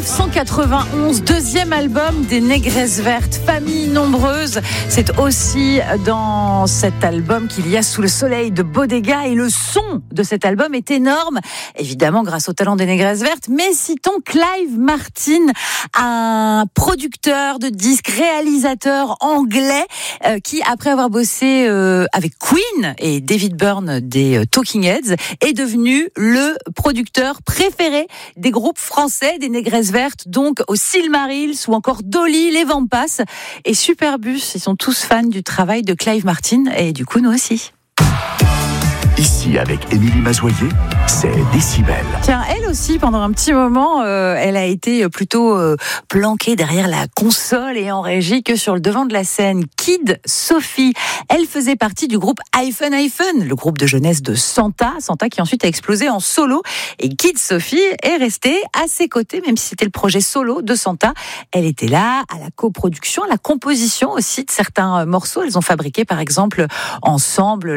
1991, deuxième album des Négresses Vertes, famille nombreuse. C'est aussi dans cet album qu'il y a Sous le soleil de Bodega, et le son de cet album est énorme, évidemment grâce au talent des Négresses Vertes, mais citons Clive Martin, un producteur de disques, réalisateur anglais qui, après avoir bossé avec Queen et David Byrne des Talking Heads, est devenu le producteur préféré des groupes français des Négresses Vertes, donc au Silmarils ou encore Dolly, les Vampas et Superbus. Ils sont tous fans du travail de Clive Martin, et du coup nous aussi. Ici, avec Émilie Mazoyer, c'est Décibel. Tiens, elle aussi, pendant un petit moment, elle a été plutôt planquée derrière la console et en régie que sur le devant de la scène. Kid Sophie, elle faisait partie du groupe Hyphen, le groupe de jeunesse de Santa qui ensuite a explosé en solo. Et Kid Sophie est restée à ses côtés, même si c'était le projet solo de Santa. Elle était là à la coproduction, à la composition aussi de certains morceaux. Elles ont fabriqué, par exemple, ensemble